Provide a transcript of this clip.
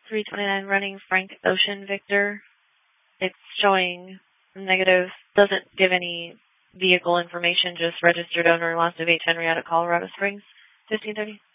329 running Frank Ocean Victor. It's showing negative, doesn't give any vehicle information, just registered owner, Las Vegas, Henrietta, Colorado Springs, 1530.